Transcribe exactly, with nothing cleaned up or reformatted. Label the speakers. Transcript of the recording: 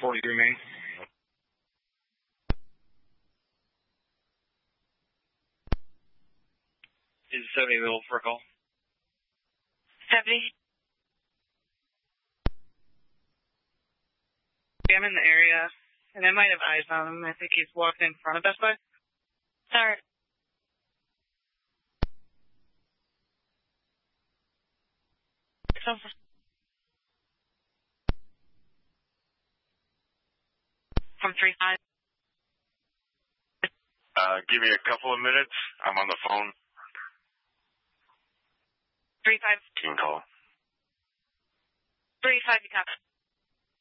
Speaker 1: forty-three Main. Is seventy available for a call?
Speaker 2: seventy. I'm in the area, and I might have eyes on him. I think he's walked in front of Best Buy. Sorry. From three five.
Speaker 3: Uh, give me a couple of minutes. I'm on the phone.
Speaker 2: Three five.
Speaker 3: You can call.
Speaker 2: Three five. You copy.